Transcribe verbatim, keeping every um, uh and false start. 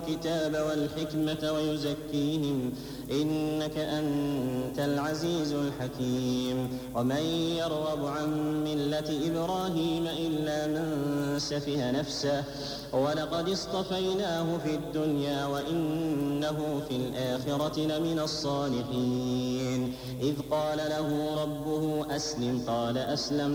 الكتاب والحكمة ويزكيهم إنك أنت العزيز الحكيم ومن يرغب عن ملة إبراهيم إلا من سفه نفسه ولقد اصطفيناه في الدنيا وإنه في الآخرة لمن الصالحين إذ قال له ربه أسلم قال أسلمت